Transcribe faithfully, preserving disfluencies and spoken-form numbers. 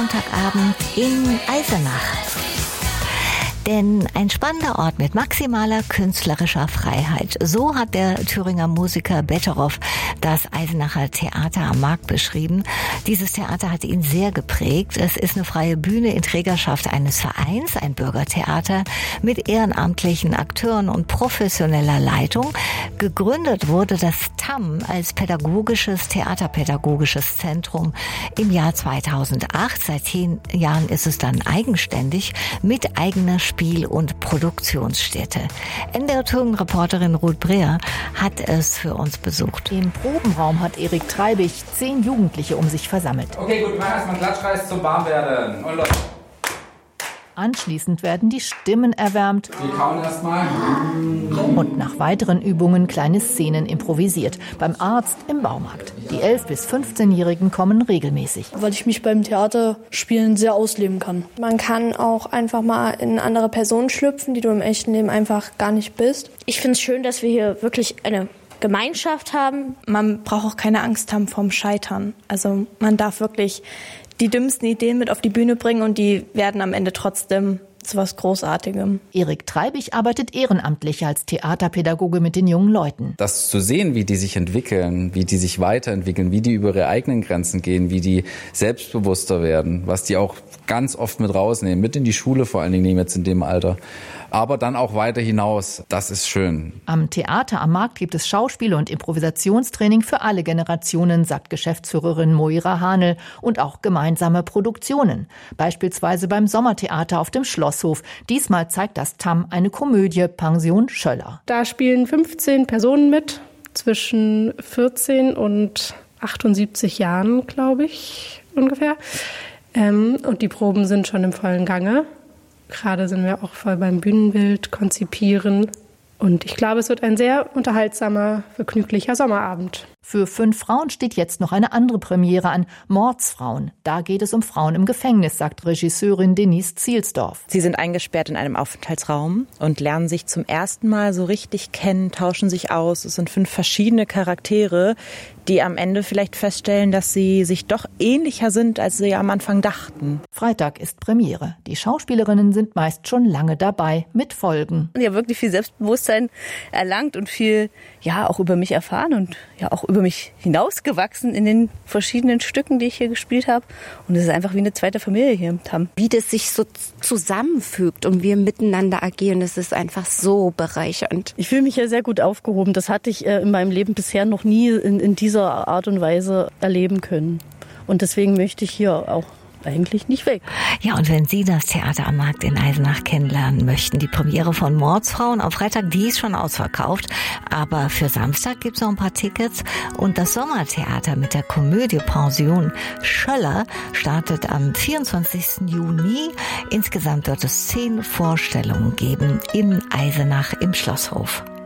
Sonntagabend in Eisenach. Denn ein spannender Ort mit maximaler künstlerischer Freiheit. So hat der Thüringer Musiker Betteroff das Eisenacher Theater am Markt beschrieben. Dieses Theater hat ihn sehr geprägt. Es ist eine freie Bühne in Trägerschaft eines Vereins, ein Bürgertheater mit ehrenamtlichen Akteuren und professioneller Leitung. Gegründet wurde das T A M als pädagogisches, theaterpädagogisches Zentrum im Jahr zweitausendacht. Seit zehn Jahren ist es dann eigenständig mit eigener Spiel- und Produktionsstätte. N D R-Thüringen-Reporterin Ruth Breer hat es für uns besucht. Im Probenraum hat Erik Treibig zehn Jugendliche um sich versammelt. Okay, gut, mach erstmal einen Klatschkreis zum Warmwerden. Und los. Anschließend werden die Stimmen erwärmt. Wir kauen erstmal. Und nach weiteren Übungen kleine Szenen improvisiert. Beim Arzt, im Baumarkt. Die elf- bis fünfzehnjährigen kommen regelmäßig. Weil ich mich beim Theaterspielen sehr ausleben kann. Man kann auch einfach mal in andere Personen schlüpfen, die du im echten Leben einfach gar nicht bist. Ich finde es schön, dass wir hier wirklich eine Gemeinschaft haben. Man braucht auch keine Angst haben vorm Scheitern. Also man darf wirklich die dümmsten Ideen mit auf die Bühne bringen und die werden am Ende trotzdem zu was Großartigem. Erik Treibig arbeitet ehrenamtlich als Theaterpädagoge mit den jungen Leuten. Das zu sehen, wie die sich entwickeln, wie die sich weiterentwickeln, wie die über ihre eigenen Grenzen gehen, wie die selbstbewusster werden, was die auch ganz oft mit rausnehmen, mit in die Schule vor allen Dingen jetzt in dem Alter. Aber dann auch weiter hinaus. Das ist schön. Am Theater am Markt gibt es Schauspiel- und Improvisationstraining für alle Generationen, sagt Geschäftsführerin Moira Hanel, und auch gemeinsame Produktionen. Beispielsweise beim Sommertheater auf dem Schlosshof. Diesmal zeigt das T A M eine Komödie, Pension Schöller. Da spielen fünfzehn Personen mit, zwischen vierzehn und achtundsiebzig Jahren, glaube ich, ungefähr. Ähm, und die Proben sind schon im vollen Gange. Gerade sind wir auch voll beim Bühnenbild, Konzipieren. Und ich glaube, es wird ein sehr unterhaltsamer, vergnüglicher Sommerabend. Für fünf Frauen steht jetzt noch eine andere Premiere an, Mordsfrauen. Da geht es um Frauen im Gefängnis, sagt Regisseurin Denise Zielsdorf. Sie sind eingesperrt in einem Aufenthaltsraum und lernen sich zum ersten Mal so richtig kennen, tauschen sich aus. Es sind fünf verschiedene Charaktere, die am Ende vielleicht feststellen, dass sie sich doch ähnlicher sind, als sie am Anfang dachten. Freitag ist Premiere. Die Schauspielerinnen sind meist schon lange dabei, mit Folgen. Ich habe wirklich viel Selbstbewusstsein erlangt und viel, ja, auch über mich erfahren und ja auch über mich hinausgewachsen in den verschiedenen Stücken, die ich hier gespielt habe. Und es ist einfach wie eine zweite Familie hier im T A M. Wie das sich so zusammenfügt und wir miteinander agieren, das ist einfach so bereichernd. Ich fühle mich ja sehr gut aufgehoben. Das hatte ich in meinem Leben bisher noch nie in, in dieser Art und Weise erleben können. Und deswegen möchte ich hier auch eigentlich nicht weg. Ja, und wenn Sie das Theater am Markt in Eisenach kennenlernen möchten, die Premiere von Mordsfrauen am Freitag, die ist schon ausverkauft, aber für Samstag gibt's noch ein paar Tickets und das Sommertheater mit der Komödie Pension Schöller startet am vierundzwanzigsten Juni. Insgesamt wird es zehn Vorstellungen geben in Eisenach im Schlosshof.